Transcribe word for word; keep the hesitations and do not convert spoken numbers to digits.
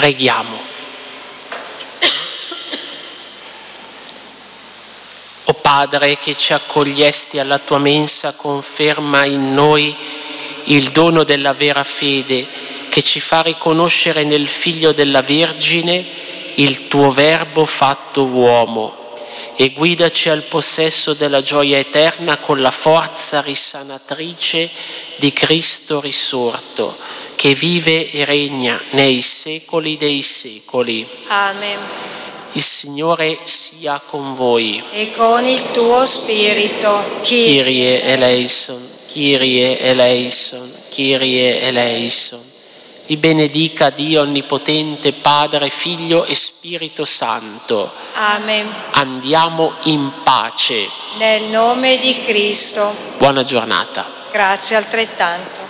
Preghiamo. O Padre, che ci accogliesti alla tua mensa, conferma in noi il dono della vera fede, che ci fa riconoscere nel Figlio della Vergine il tuo Verbo fatto uomo, e guidaci al possesso della gioia eterna con la forza risanatrice di Cristo risorto, che vive e regna nei secoli dei secoli. Amen. Il Signore sia con voi. E con il tuo spirito. Kyrie eleison, Kyrie eleison, Kyrie eleison. Vi benedica Dio Onnipotente, Padre, Figlio e Spirito Santo. Amen. Andiamo in pace. Nel nome di Cristo. Buona giornata. Grazie altrettanto.